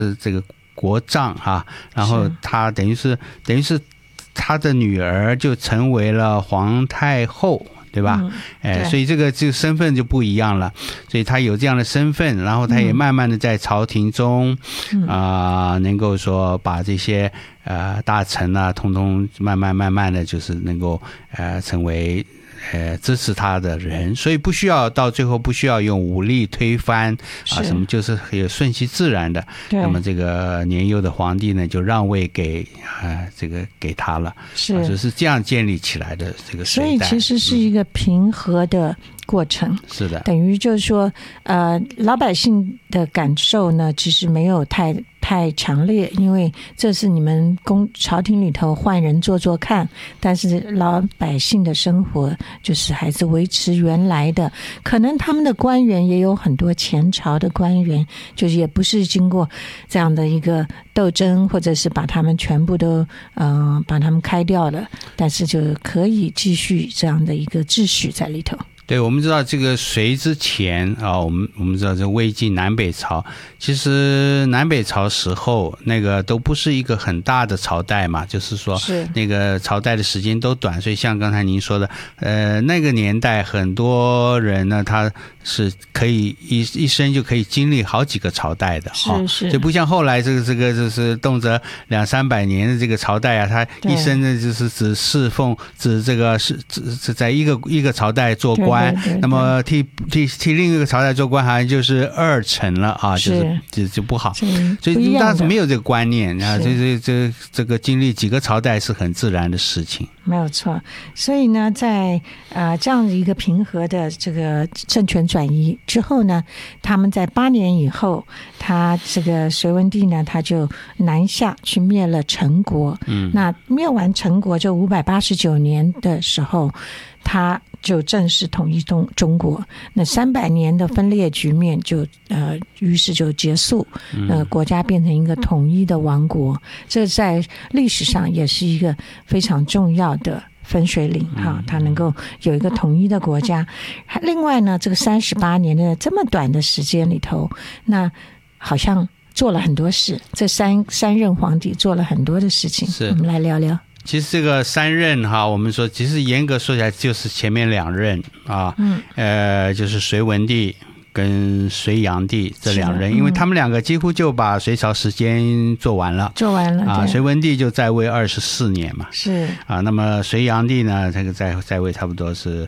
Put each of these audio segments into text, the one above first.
这个国丈啊，然后他等于是他的女儿就成为了皇太后。对吧？所以这个就身份就不一样了，所以他有这样的身份，然后他也慢慢的在朝廷中能够说把这些大臣啊通通慢慢的就是能够成为支持他的人，所以不需要到最后不需要用武力推翻啊什么，就是也顺其自然的。那么这个年幼的皇帝呢，就让位给这个给他了，就是这样建立起来的这个水代。 所以其实是一个平和的过程。 是的， 等于就是说老百姓的感受呢其实没有太强烈，因为这是你们朝廷里头换人做做看，但是老百姓的生活就是还是维持原来的。可能他们的官员也有很多前朝的官员，就是也不是经过这样的一个斗争，或者是把他们全部都把他们开掉了，但是就可以继续这样的一个秩序在里头。 对，我们知道这个隋之前啊，我们知道这魏晋南北朝，其实南北朝时候那个都不是一个很大的朝代嘛，就是说那个朝代的时间都短，所以像刚才您说的，那个年代很多人呢，他是可以一生就可以经历好几个朝代的，就不像后来这个就是动辄200-300年的这个朝代啊，他一生呢就是只侍奉只在一个朝代做官。那么替另一个朝代做官，好像就是二臣了啊，就不好。所以当时没有这个观念啊，这个经历几个朝代是很自然的事情。 没有错。所以呢，在这样一个平和的这个政权转移之后呢，他们在8年以后，他这个隋文帝呢，他就南下去灭了陈国。那灭完陈国就589年的时候，他就正式统一中国。那300年的分裂局面就于是就结束，国家变成一个统一的王国。这在历史上也是一个非常重要的分水岭哈，它能够有一个统一的国家。另外呢，这个38年的这么短的时间里头，那好像做了很多事，这三任皇帝做了很多的事情，我们来聊聊。 其实这个3任哈，我们说其实严格说起来就是前面2任啊，就是隋文帝跟隋炀帝这2任，因为他们2个几乎就把隋朝时间做完了啊。隋文帝就在位24年嘛，是啊。那么隋炀帝呢，这个在位差不多是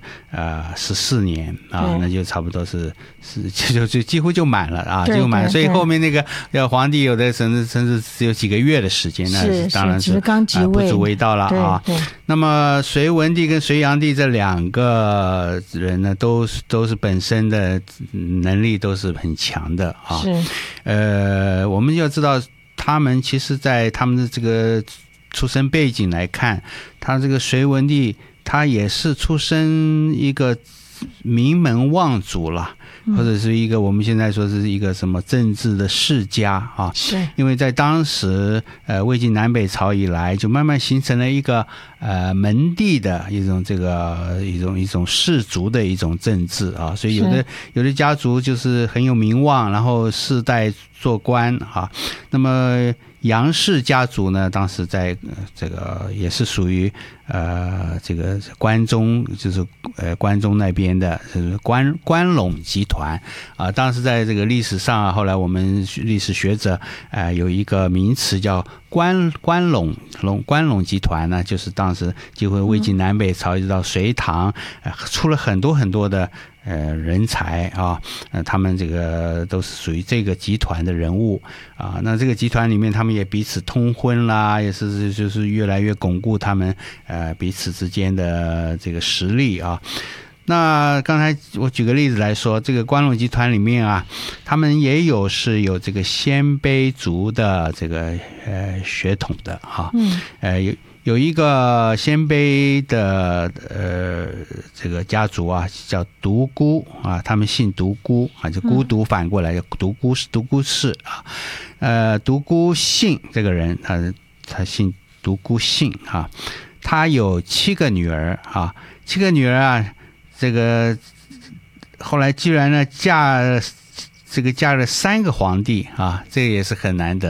14年啊，那就差不多是就几乎就满了啊，几乎满了。所以后面那个皇帝有的甚至只有几个月的时间，那当然是不足为道了啊。那么隋文帝跟隋炀帝这2个人呢，都是本身的能力都是很强的啊。我们要知道他们其实在他们的这个出身背景来看，他这个隋文帝他也是出身一个名门望族了，或者是一个我们现在说是一个什么政治的世家啊。是因为在当时魏晋南北朝以来，就慢慢形成了一个门第的一种氏族的一种政治啊，所以有的家族就是很有名望，然后世代做官啊。那么杨氏家族呢，当时在这个也是属于这个关中，就是关中那边的关陇集团啊。当时在这个历史上啊，后来我们历史学者有一个名词叫关陇集团呢，就是当时几乎魏晋南北朝一直到隋唐出了很多很多的人才啊，他们这个都是属于这个集团的人物啊。那这个集团里面，他们也彼此通婚啦，也是就是越来越巩固他们彼此之间的这个实力啊。那刚才我举个例子来说，这个关陇集团里面啊，他们也有这个鲜卑族的这个血统的啊，有一个鲜卑的这个家族啊，叫独孤啊，他们姓独孤啊，就孤独反过来叫独孤氏啊。独孤信这个人，他姓独孤信啊，他有7个女儿啊，7个女儿啊，这个后来居然呢嫁了3个皇帝啊，这个也是很难得。